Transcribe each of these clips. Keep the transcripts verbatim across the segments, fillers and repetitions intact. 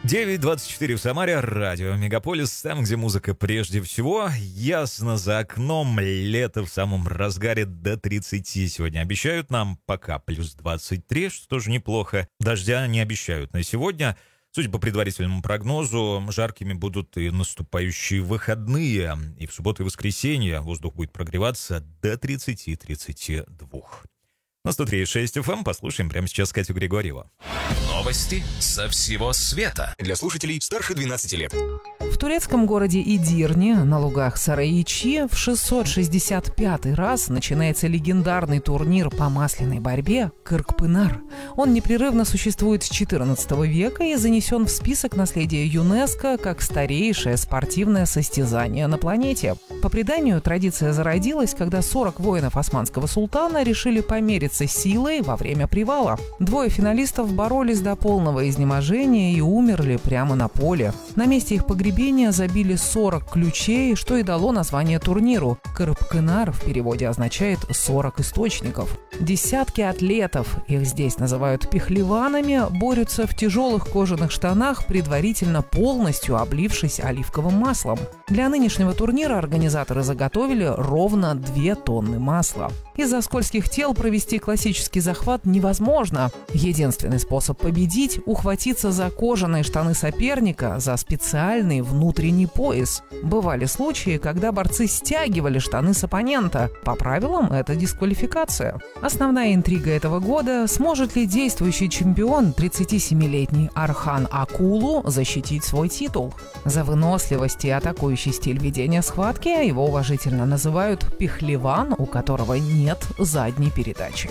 девять двадцать четыре в Самаре, радио Мегаполис, там, где музыка прежде всего. Ясно, за окном лето в самом разгаре, до тридцати сегодня обещают нам, пока плюс двадцать три, что тоже неплохо. Дождя не обещают на сегодня. Судя по предварительному прогнозу, жаркими будут и наступающие выходные. И в субботу и воскресенье воздух будет прогреваться до тридцати тридцати двух. На сто три и шесть эф эм послушаем прямо сейчас Катю Григорьеву. Новости со всего света. Для слушателей старше двенадцати лет. В турецком городе Идирне на лугах Сарайичи в шестьсот шестьдесят пятый раз начинается легендарный турнир по масляной борьбе Кыркпынар. Он непрерывно существует с четырнадцатого века и занесен в список наследия ЮНЕСКО как старейшее спортивное состязание на планете. По преданию, традиция зародилась, когда сорок воинов османского султана решили помериться силой во время привала. Двое финалистов боролись до полного изнеможения и умерли прямо на поле. На месте их погребения забили сорок ключей, что и дало название турниру. Кыркпынар в переводе означает «сорок источников». Десятки атлетов, их здесь называют пехлеванами, борются в тяжелых кожаных штанах, предварительно полностью облившись оливковым маслом. Для нынешнего турнира организаторы заготовили ровно две тонны масла. Из-за скользких тел провести классический захват невозможно. Единственный способ победить – ухватиться за кожаные штаны соперника, за специальный внутренний пояс. Бывали случаи, когда борцы стягивали штаны с оппонента. По правилам это дисквалификация. Основная интрига этого года – сможет ли действующий чемпион, тридцатисемилетний Архан Акулу, защитить свой титул. За выносливость и атакующий стиль ведения схватки его уважительно называют пехлеван, у которого нет задней передачи.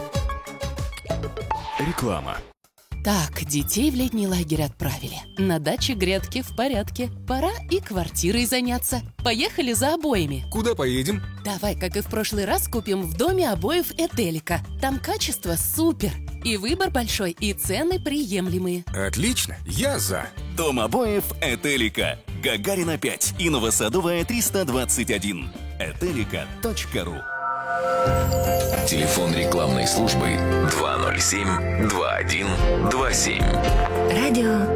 Реклама. Так, детей в летний лагерь отправили. На даче грядки в порядке. Пора и квартирой заняться. Поехали за обоями. Куда поедем? Давай, как и в прошлый раз, купим в доме обоев Этелика. Там качество супер. И выбор большой, и цены приемлемые. Отлично, я за. Дом обоев Этелика. Гагарина пять и Новосадовая триста двадцать один. Этелика точка ру. Телефон рекламной службы два ноль семь два один два семь. Радио